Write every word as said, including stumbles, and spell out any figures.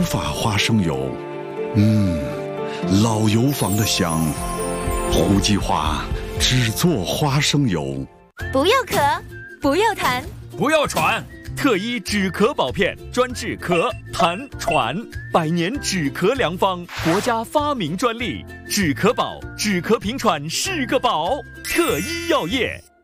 发花生油，嗯，老油坊的香。胡记花只做花生油。 不要咳，不要痰， 不要喘，特医止咳宝片，专治咳、痰、喘，百年止咳良方，国家发明专利，止咳宝，止咳平喘是个宝，特医药业。